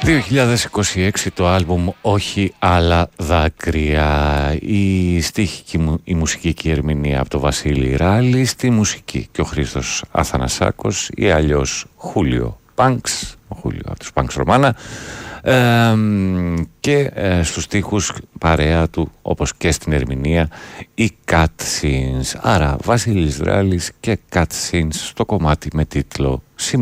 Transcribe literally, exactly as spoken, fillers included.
δύο χιλιάδες είκοσι έξι το άλμπουμ «Όχι άλλα δάκρυα». Η στίχη και η μουσική και η ερμηνεία από το Βασίλη Ράλη, στη μουσική και ο Χρήστος Αθανασάκος ή αλλιώς Χούλιο Πανξ, ο Χούλιο από τους Πανξ Ρωμάνα, ε, και ε, στους στίχους παρέα του, όπως και στην ερμηνεία, η Cut Scenes. Άρα Βασίλης Ράλης και Cut Scenes στο κομμάτι με τίτλο